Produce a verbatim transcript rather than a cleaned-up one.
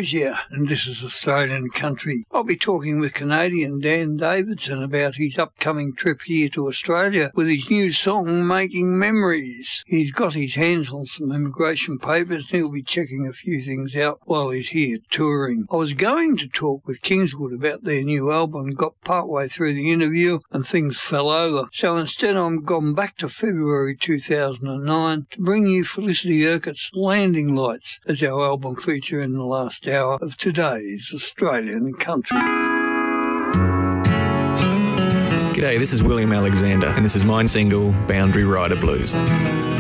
Crozier, and this is Australian Country. I'll be talking with Canadian Dan Davidson about his upcoming trip here to Australia with his new song, Making Memories. He's got his hands on some immigration papers and he'll be checking a few things out while he's here touring. I was going to talk with Kingswood about their new album, got partway through the interview and things fell over. So instead I'm gone back to February two thousand nine to bring you Felicity Urquhart's Landing Lights as our album feature in the last hour of today's Australian Country. G'day, this is William Alexander and this is my single, Boundary Rider Blues.